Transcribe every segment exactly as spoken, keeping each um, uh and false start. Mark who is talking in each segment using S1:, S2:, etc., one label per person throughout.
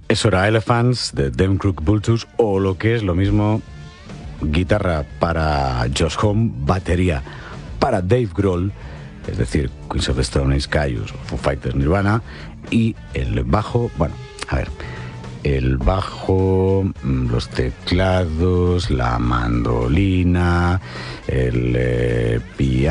S1: Eso era Elephants de Them Crooked Vultures, o lo que es lo mismo, guitarra para Josh Homme, batería para Dave Grohl, es decir, Queens of the Stone Age, Kyuss, Foo Fighters, Nirvana, y el bajo, bueno, a ver, el bajo, los teclados, la mandolina, el eh,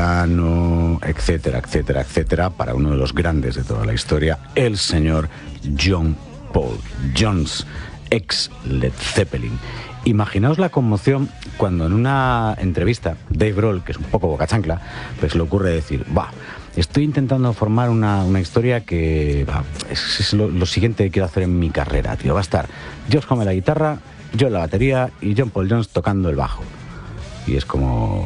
S1: piano, etcétera, etcétera, etcétera, para uno de los grandes de toda la historia, el señor John Paul Jones, ex Led Zeppelin. Imaginaos la conmoción cuando en una entrevista Dave Grohl, que es un poco boca chancla, pues le ocurre decir, va, estoy intentando formar una, una historia que va, es, es lo, lo siguiente que quiero hacer en mi carrera, tío. Va a estar Josh Homme en la guitarra, yo en la batería y John Paul Jones tocando el bajo. Y es como,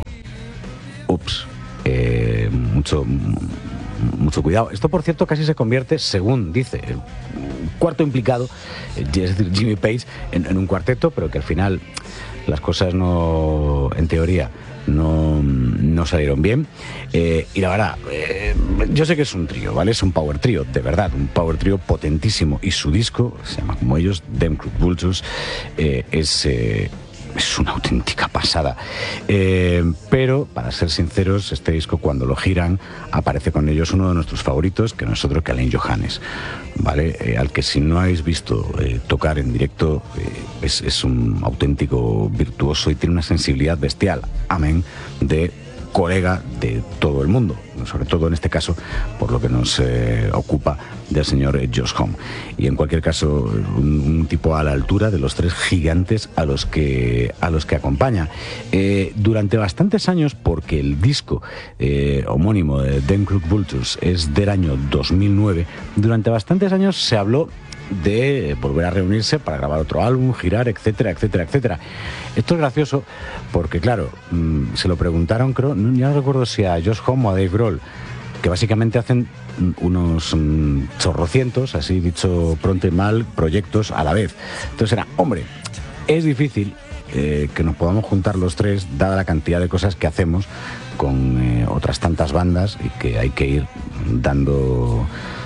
S1: ups, eh, mucho... mucho cuidado. Esto, por cierto, casi se convierte, según dice el cuarto implicado, es decir, Jimmy Page, en, en un cuarteto, pero que al final las cosas no, en teoría, no, no salieron bien. Eh, y la verdad, eh, yo sé que es un trío, ¿vale? Es un power trío, de verdad, un power trío potentísimo. Y su disco, se llama como ellos, Them Crooked Vultures, eh, es... Eh, es una auténtica pasada, eh, pero para ser sinceros, este disco cuando lo giran aparece con ellos uno de nuestros favoritos, que no es otro que Alain Johannes, ¿vale? Eh, al que si no habéis visto eh, tocar en directo, eh, es, es un auténtico virtuoso y tiene una sensibilidad bestial, amén, de colega de todo el mundo, sobre todo en este caso por lo que nos eh, ocupa del señor Josh Homme. Y en cualquier caso, un, un tipo a la altura de los tres gigantes a los que, a los que acompaña. Eh, durante bastantes años, porque el disco eh, homónimo de Them Crooked Vultures es del año dos mil nueve, durante bastantes años se habló de volver a reunirse para grabar otro álbum, girar, etcétera, etcétera, etcétera. Esto es gracioso porque, claro, mmm, se lo preguntaron, creo, no, ya no recuerdo si a Josh Homme o a Dave Grohl, que básicamente hacen unos mmm, chorrocientos, así dicho pronto y mal, proyectos a la vez. Entonces era, hombre, es difícil eh, que nos podamos juntar los tres, dada la cantidad de cosas que hacemos con eh, otras tantas bandas y que hay que ir dando...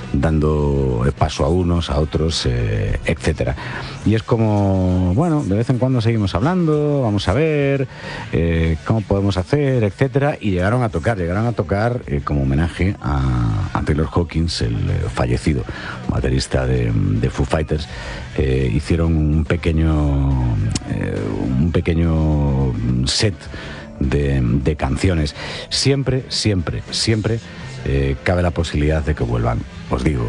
S1: dando paso a unos, a otros, eh, etcétera. Y es como, bueno, de vez en cuando seguimos hablando, vamos a ver eh, cómo podemos hacer, etcétera, y llegaron a tocar, llegaron a tocar eh, como homenaje a, a Taylor Hawkins, el eh, fallecido baterista de, de Foo Fighters. Eh, hicieron un pequeño eh, un pequeño set de, de canciones. Siempre, siempre, siempre Eh, cabe la posibilidad de que vuelvan. Os digo,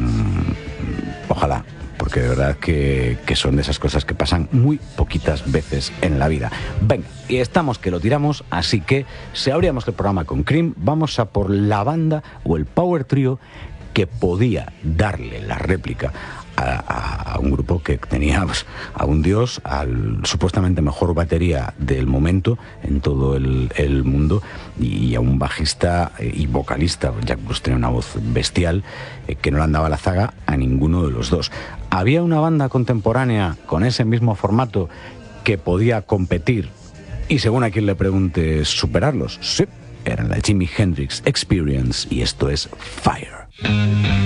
S1: mmm, ojalá, porque de verdad que, que son de esas cosas que pasan muy poquitas veces en la vida. Venga, y estamos que lo tiramos, así que si abríamos el programa con Cream, vamos a por la banda o el power trio que podía darle la réplica a, a un grupo que tenía pues, a un dios, al supuestamente mejor batería del momento en todo el, el mundo, y a un bajista y vocalista. Jack Bruce tenía una voz bestial eh, que no le andaba la zaga a ninguno de los dos. Había una banda contemporánea con ese mismo formato que podía competir y, según a quien le pregunte, superarlos. Sí, era la Jimi Hendrix Experience, y esto es Fire.